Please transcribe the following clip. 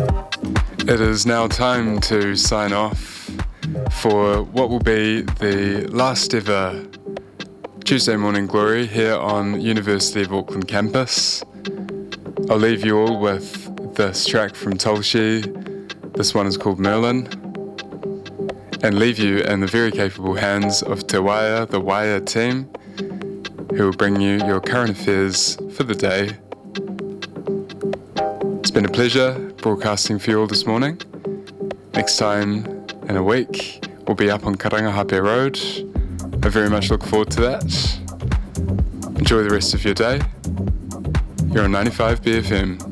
It is now time to sign off for what will be the last ever Tuesday Morning Glory here on University of Auckland campus. I'll leave you all with this track from Tolshi. This one is called Merlin. And leave you in the very capable hands of Te Waia, the Waia team, who will bring you your current affairs for the day. It's been a pleasure broadcasting for you all this morning. Next time in a week, we'll be up on Karangahape Road. I very much look forward to that. Enjoy the rest of your day. You're on 95 BFM.